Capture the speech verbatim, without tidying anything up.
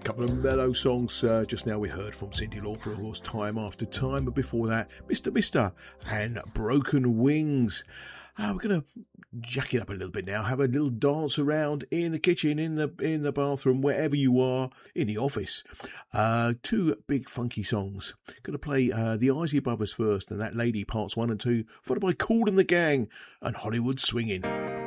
couple of mellow songs. Uh, just now we heard from Cyndi Lauper, of course, Time After Time, but before that, Mister Mister and Broken Wings. Uh, we're going to jack it up a little bit now, have a little dance around in the kitchen, in the in the bathroom, wherever you are, in the office. Uh, two big funky songs. Going to play uh, the Isley Brothers first, and That Lady parts one and two, followed by Kool and the Gang and Hollywood Swinging.